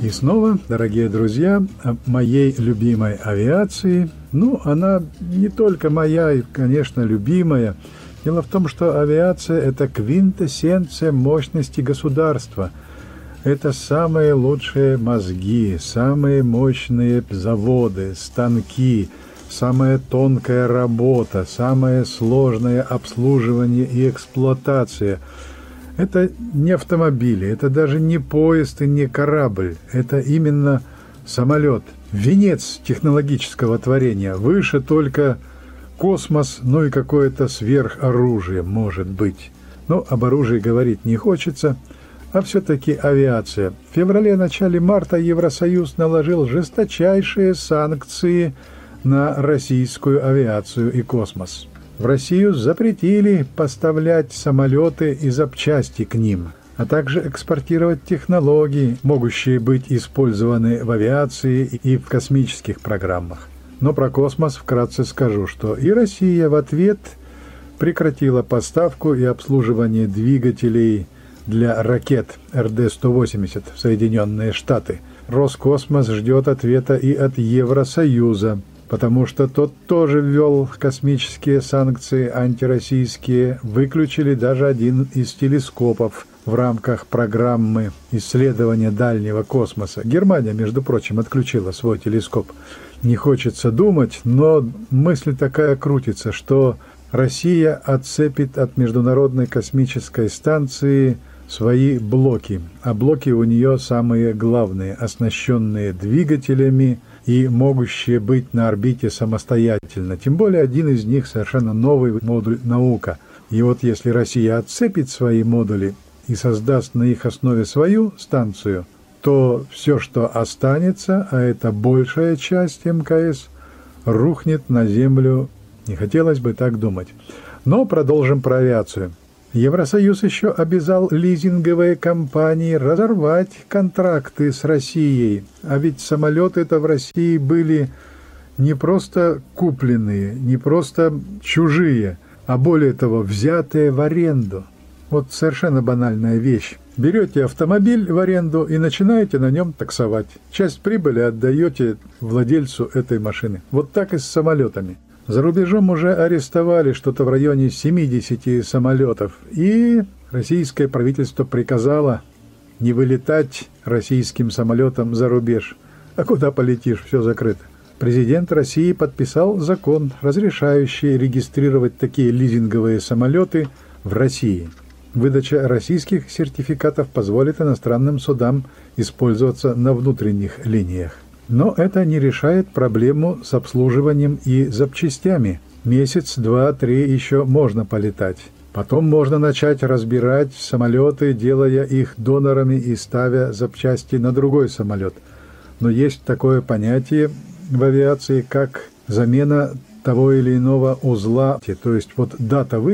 И снова, дорогие друзья, о моей любимой авиации. Она не только моя и, конечно, любимая. Дело в том, что авиация – это квинтэссенция мощности государства. Это самые лучшие мозги, самые мощные заводы, станки, самая тонкая работа, самое сложное обслуживание и эксплуатация. Это не автомобили, это даже не поезд и не корабль. Это именно самолет. Венец технологического творения. Выше только космос, и какое-то сверхоружие, может быть. Но об оружии говорить не хочется, а все-таки авиация. В феврале-начале марта Евросоюз наложил жесточайшие санкции на российскую авиацию и космос. В Россию запретили поставлять самолеты и запчасти к ним, а также экспортировать технологии, могущие быть использованы в авиации и в космических программах. Но про космос вкратце скажу, что и Россия в ответ прекратила поставку и обслуживание двигателей для ракет РД-180 в Соединенные Штаты. Роскосмос ждет ответа и от Евросоюза, потому что тот тоже ввел космические санкции антироссийские, выключили даже один из телескопов в рамках программы исследования дальнего космоса. Германия, между прочим, отключила свой телескоп. Не хочется думать, но мысль такая крутится, что Россия отцепит от Международной космической станции свои блоки, а блоки у нее самые главные, оснащенные двигателями и могущие быть на орбите самостоятельно. Тем более один из них совершенно новый модуль «Наука». И вот если Россия отцепит свои модули и создаст на их основе свою станцию, то все, что останется, а это большая часть МКС, рухнет на землю. Не хотелось бы так думать. Но продолжим про авиацию. Евросоюз еще обязал лизинговые компании разорвать контракты с Россией. А ведь самолеты-то в России были не просто купленные, не просто чужие, а более того, взятые в аренду. Вот совершенно банальная вещь. Берете автомобиль в аренду и начинаете на нем таксовать. Часть прибыли отдаете владельцу этой машины. Вот так и с самолетами. За рубежом уже арестовали что-то в районе 70 самолетов, и российское правительство приказало не вылетать российским самолетам за рубеж. А куда полетишь, все закрыто. Президент России подписал закон, разрешающий регистрировать такие лизинговые самолеты в России. Выдача российских сертификатов позволит иностранным судам использоваться на внутренних линиях. Но это не решает проблему с обслуживанием и запчастями. Месяц, два, три еще можно полетать. Потом можно начать разбирать самолеты, делая их донорами и ставя запчасти на другой самолет. Но есть такое понятие в авиации, как замена того или иного узла. То есть вот дата